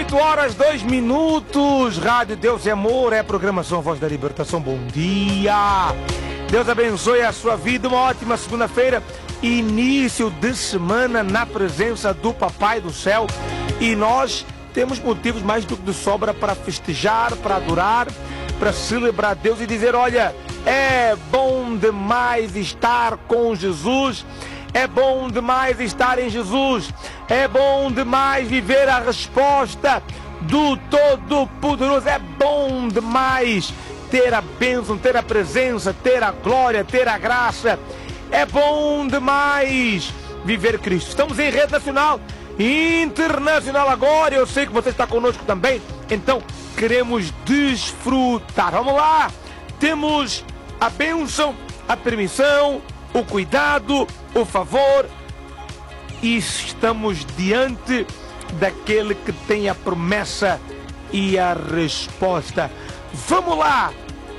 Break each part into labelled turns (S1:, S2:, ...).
S1: 8h02. Rádio Deus e Amor, é a programação Voz da Libertação. Bom dia. Deus abençoe a sua vida. Uma ótima segunda-feira, início de semana na presença do Papai do Céu. E nós temos motivos mais do que de sobra para festejar, para adorar, para celebrar Deus e dizer: olha, é bom demais estar com Jesus. É bom demais estar em Jesus. É bom demais viver a resposta do Todo-Poderoso. É bom demais ter a bênção, ter a presença, ter a glória, ter a graça. É bom demais viver Cristo. Estamos em rede nacional e internacional agora. Eu sei que você está conosco também. Então, queremos desfrutar. Vamos lá. Temos a bênção, a permissão, o cuidado, o favor, e estamos diante daquele que tem a promessa e a resposta. Vamos lá,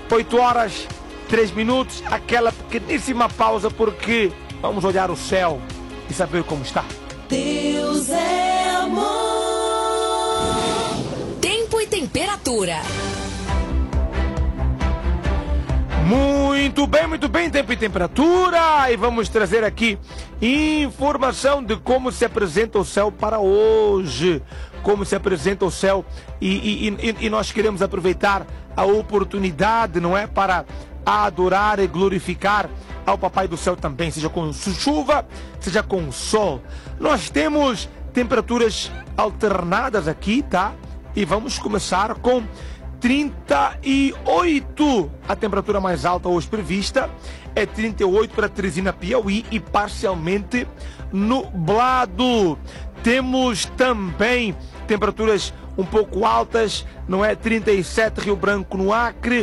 S1: 8h03, aquela pequeníssima pausa, porque vamos olhar o céu e saber como está.
S2: Deus é amor. Tempo e temperatura.
S1: Muito bem, tempo e temperatura. E vamos trazer aqui informação de como se apresenta o céu para hoje. Como se apresenta o céu. E nós queremos aproveitar a oportunidade, não é? Para adorar e glorificar ao Papai do Céu também. Seja com chuva, seja com sol. Nós temos temperaturas alternadas aqui, tá? E vamos começar com 38, a temperatura mais alta hoje prevista é 38 para Teresina, Piauí, e parcialmente nublado. Temos também temperaturas um pouco altas, não é? 37 Rio Branco no Acre,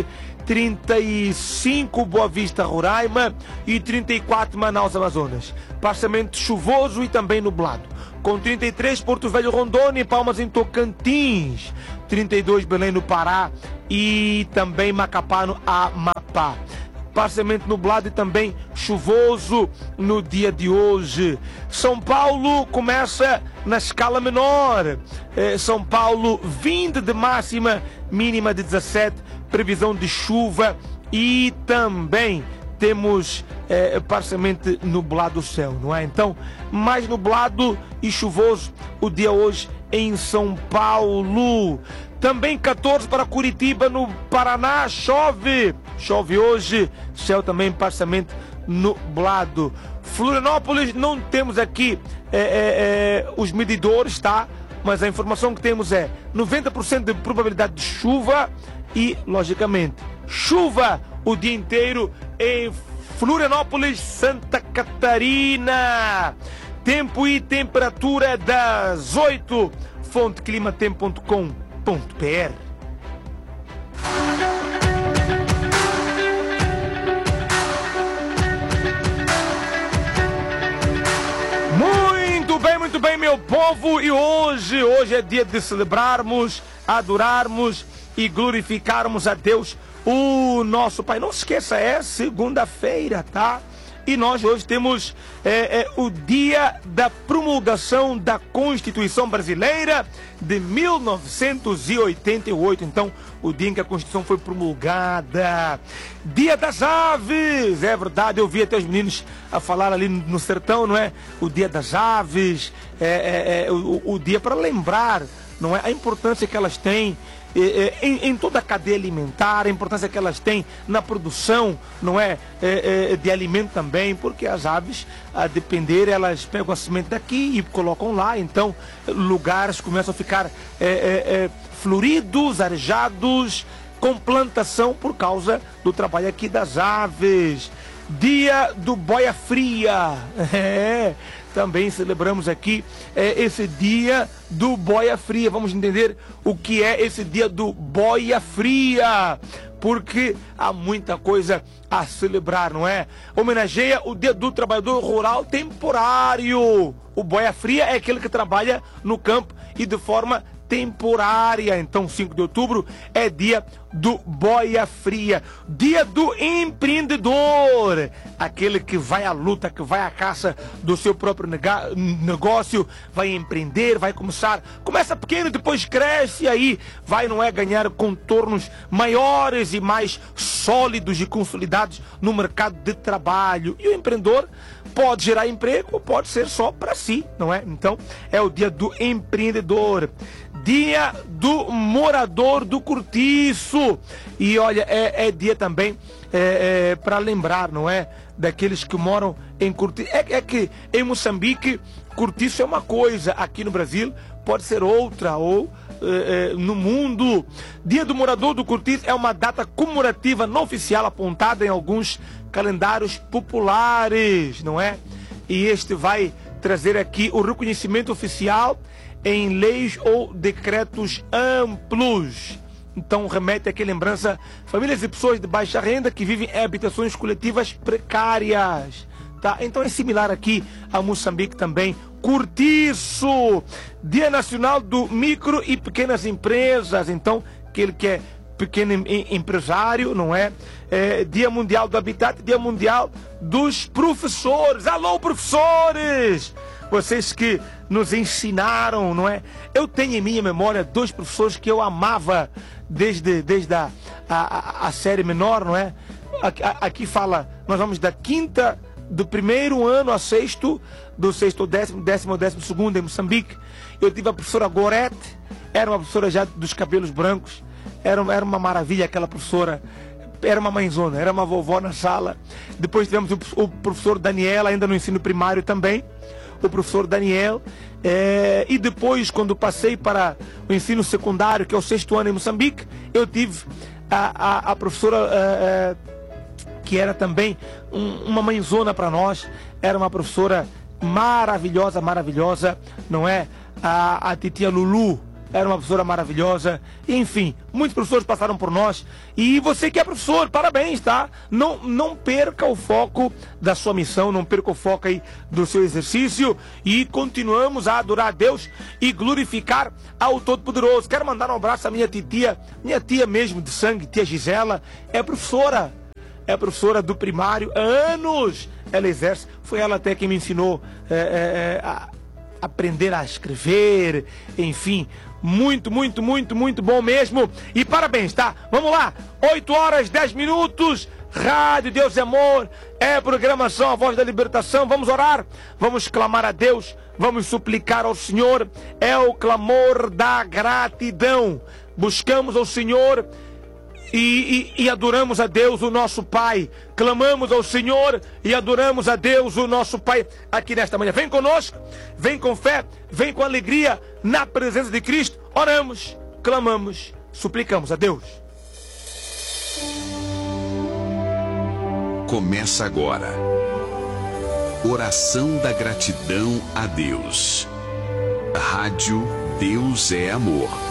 S1: 35 Boa Vista, Roraima, e 34 Manaus, Amazonas. Parcialmente chuvoso e também nublado. Com 33 Porto Velho, Rondônia e Palmas em Tocantins. 32 Belém no Pará e também Macapá no Amapá. Parcialmente nublado e também chuvoso no dia de hoje. São Paulo começa na escala menor. São Paulo 20 de máxima, mínima de 17. Previsão de chuva e também temos parcialmente nublado o céu, não é? Então, mais nublado e chuvoso o dia hoje em São Paulo. Também 14 para Curitiba, no Paraná, chove hoje, céu também parcialmente nublado. Florianópolis, não temos aqui os medidores, tá? Mas a informação que temos é 90% de probabilidade de chuva e, logicamente, chuva o dia inteiro em Florianópolis, Santa Catarina. Tempo e temperatura das 8, fonteclimatempo.com.br. Muito bem, meu povo, e hoje é dia de celebrarmos, adorarmos e glorificarmos a Deus, o nosso Pai. Não se esqueça, é segunda-feira, tá? E nós hoje temos o dia da promulgação da Constituição Brasileira de 1988. Então, o dia em que a Constituição foi promulgada. Dia das Aves, é verdade, eu vi até os meninos a falar ali no sertão, não é? O dia das aves, o dia para lembrar, não é? A importância que elas têm em toda a cadeia alimentar, a importância que elas têm na produção, não é? De alimento também, porque as aves, a depender, elas pegam a semente daqui e colocam lá, então lugares começam a ficar floridos, arejados, com plantação por causa do trabalho aqui das aves. Dia do Boia Fria, também celebramos aqui esse dia do Boia Fria. Vamos entender o que é esse dia do Boia Fria, porque há muita coisa a celebrar, não é? Homenageia o dia do trabalhador rural temporário. O Boia Fria é aquele que trabalha no campo e de forma temporária. Então, 5 de outubro é dia do boia fria, dia do empreendedor, aquele que vai à luta, que vai à caça do seu próprio negócio, vai empreender, vai começa pequeno, depois cresce e aí vai, não é, ganhar contornos maiores e mais sólidos e consolidados no mercado de trabalho. E o empreendedor pode gerar emprego ou pode ser só para si, não é? Então, é o dia do empreendedor. Dia do morador do cortiço. E olha, é dia também para lembrar, não é? Daqueles que moram em cortiço. É que em Moçambique, cortiço é uma coisa, aqui no Brasil pode ser outra, ou no mundo. Dia do morador do cortiço é uma data comemorativa não oficial apontada em alguns calendários populares, não é? E este vai trazer aqui o reconhecimento oficial em leis ou decretos amplos. Então remete aqui lembrança famílias e pessoas de baixa renda que vivem em habitações coletivas precárias. Tá? Então é similar aqui a Moçambique também. Cortiço, Dia Nacional do Micro e Pequenas Empresas. Então, aquele que é pequeno empresário, não é? Dia Mundial do Habitat, Dia Mundial dos Professores. Alô, professores! Vocês que nos ensinaram, não é? Eu tenho em minha memória 2 professores que eu amava desde a série menor, não é? Aqui fala, nós vamos da quinta, do primeiro ano a sexto, do sexto ao décimo ao 12º em Moçambique. Eu tive a professora Gorete, era uma professora já dos cabelos brancos, era uma maravilha aquela professora. Era uma mãezona, era uma vovó na sala. Depois tivemos o professor Daniel, ainda no ensino primário também, o professor Daniel, e depois, quando passei para o ensino secundário, que é o 6º ano em Moçambique, eu tive a professora que era também uma mãezona para nós. Era uma professora maravilhosa, não é? A titia Lulu era uma professora maravilhosa. Enfim, muitos professores passaram por nós. E você que é professor, parabéns, tá? Não perca o foco da sua missão, não perca o foco aí do seu exercício. E continuamos a adorar a Deus e glorificar ao Todo-Poderoso. Quero mandar um abraço à minha tia mesmo de sangue, tia Gisela. É professora do primário há anos. Ela exerce, foi ela até quem me ensinou a aprender a escrever, enfim, muito bom mesmo. E parabéns, tá? Vamos lá, 8h10, Rádio Deus é Amor, é programação A Voz da Libertação. Vamos orar, vamos clamar a Deus, vamos suplicar ao Senhor. É o clamor da gratidão. Buscamos ao Senhor e adoramos a Deus, o nosso Pai. Clamamos ao Senhor e adoramos a Deus, o nosso Pai, aqui nesta manhã. Vem conosco, vem com fé, vem com alegria na presença de Cristo. Oramos, clamamos, suplicamos a Deus.
S3: Começa agora. Oração da gratidão a Deus. Rádio Deus é Amor.